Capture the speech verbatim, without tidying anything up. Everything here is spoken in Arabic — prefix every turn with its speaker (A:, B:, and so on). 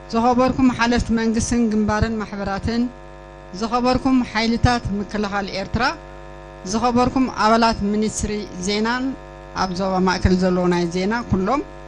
A: زخبركم حالة منقسن جنبارن محبراتن زخبركم حيلتات مكلخال إيرترا زخبركم عوالات منسري زينان أبزوا مأكل زلونا زينا كلهم